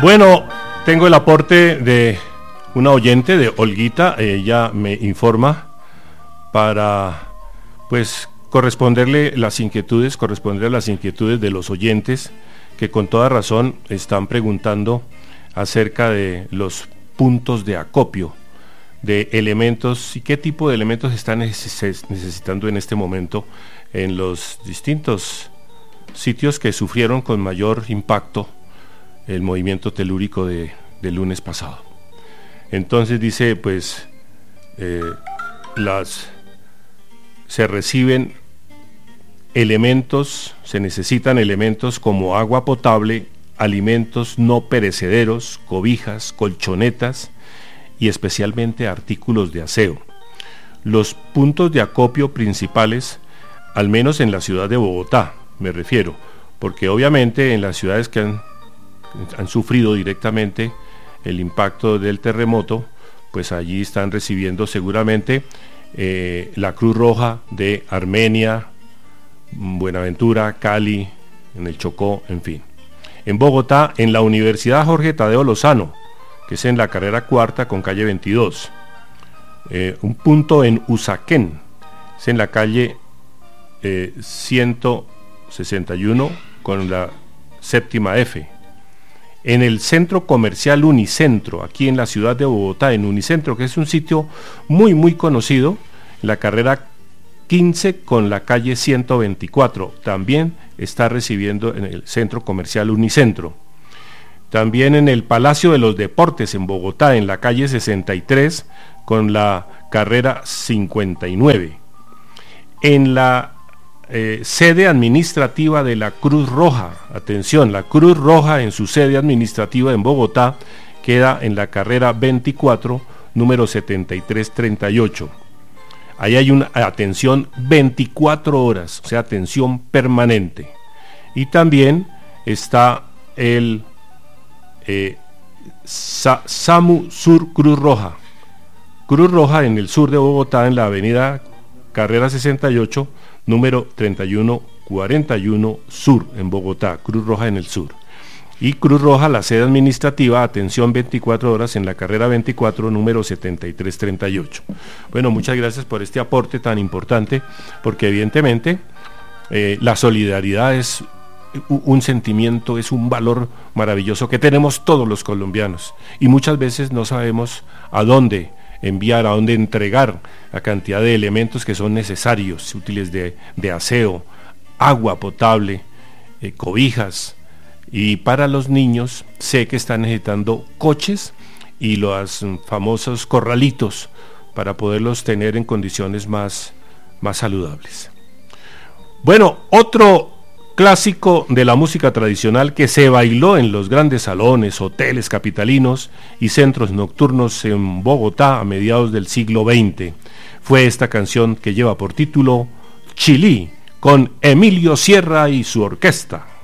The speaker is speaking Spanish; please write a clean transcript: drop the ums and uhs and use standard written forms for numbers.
Bueno, tengo el aporte de una oyente, de Olguita. Ella me informa para, pues, corresponderle a las inquietudes de los oyentes que con toda razón están preguntando acerca de los puntos de acopio de elementos y qué tipo de elementos están necesitando en este momento en los distintos sitios que sufrieron con mayor impacto el movimiento telúrico del lunes pasado. Entonces dice, pues, se reciben elementos, se necesitan elementos como agua potable, alimentos no perecederos, cobijas, colchonetas y especialmente artículos de aseo. Los puntos de acopio principales, al menos en la ciudad de Bogotá, me refiero, porque obviamente en las ciudades que han sufrido directamente el impacto del terremoto, pues allí están recibiendo seguramente la Cruz Roja de Armenia, Buenaventura, Cali, en el Chocó, en fin. En Bogotá, en la Universidad Jorge Tadeo Lozano, que es en la carrera cuarta con calle 22. Un punto en Usaquén, es en la calle 161 con la séptima F. En el centro comercial Unicentro, aquí en la ciudad de Bogotá, en Unicentro, que es un sitio muy muy conocido, la carrera 15 con la calle 124, también está recibiendo en el centro comercial Unicentro. También en el Palacio de los Deportes en Bogotá, en la calle 63 con la carrera 59. En la sede administrativa de la Cruz Roja, atención, la Cruz Roja en su sede administrativa en Bogotá queda en la carrera 24, número 7338. Ahí hay una atención 24 horas, o sea, atención permanente. Y también está el SAMU Sur Cruz Roja. Cruz Roja en el sur de Bogotá, en la avenida Carrera 68, número 3141 Sur, en Bogotá, Cruz Roja en el sur. Y Cruz Roja, la sede administrativa, atención 24 horas en la carrera 24, número 7338. Bueno, muchas gracias por este aporte tan importante, porque evidentemente la solidaridad es un sentimiento, es un valor maravilloso que tenemos todos los colombianos, y muchas veces no sabemos a dónde enviar, a dónde entregar la cantidad de elementos que son necesarios, útiles de aseo, agua potable, cobijas. Y para los niños sé que están necesitando coches y los famosos corralitos para poderlos tener en condiciones más saludables. Bueno, otro clásico de la música tradicional que se bailó en los grandes salones, hoteles capitalinos y centros nocturnos en Bogotá a mediados del siglo XX fue esta canción que lleva por título Chilí, con Emilio Sierra y su orquesta.